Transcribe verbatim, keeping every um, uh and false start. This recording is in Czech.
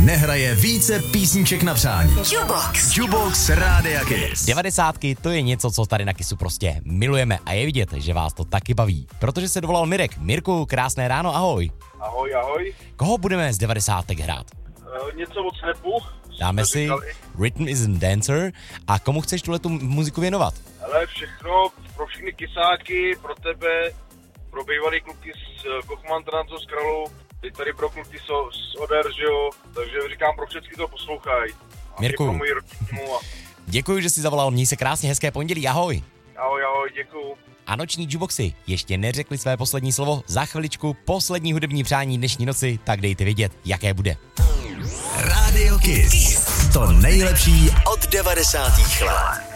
nehraje více písniček na přání. Jukebox. Jukebox Rádia Kiss. Devadesátky, to je něco, co tady na Kissu prostě milujeme a je vidět, že vás to taky baví. Protože se dovolal Mirek. Mirku, krásné ráno, ahoj. Ahoj, ahoj. Koho budeme z devadesátek hrát? Uh, něco od Snapu. Dáme si říkali. Rhythm isn't Dancer. A komu chceš tuhletu muziku věnovat? Ale všechno pro všechny kysáky, pro tebe, pro bývalý kluky z Kochman Transo z Kralu, teď tady pro kluky so, z Oder, že jo, takže říkám pro všechny to poslouchají. Mirku. Pro moji rodinu a... Děkuji, že jsi zavolal, měj se krásně, hezké pondělí, ahoj. Ahoj, ahoj, děkuju. A noční jukeboxy ještě neřekli své poslední slovo, za chviličku poslední hudební přání dnešní noci, tak dejte vědět, jaké bude. Radio Kiss. To nejlepší od devadesátých let.